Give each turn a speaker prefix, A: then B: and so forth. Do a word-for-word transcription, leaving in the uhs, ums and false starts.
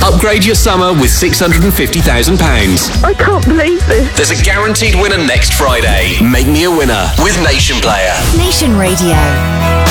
A: Upgrade your summer with six hundred fifty thousand pounds.
B: I can't believe this.
A: There's a guaranteed winner next Friday. Make me a winner with Nation Player.
C: Nation Radio.